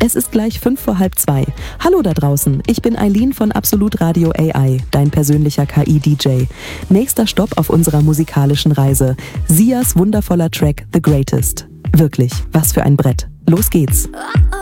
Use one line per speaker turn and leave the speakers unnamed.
Es ist gleich 1:05. Hallo da draußen, ich bin Eileen von Absolut Radio AI, dein persönlicher KI-DJ. Nächster Stopp auf unserer musikalischen Reise. Sias wundervoller Track The Greatest. Wirklich, was für ein Brett. Los geht's.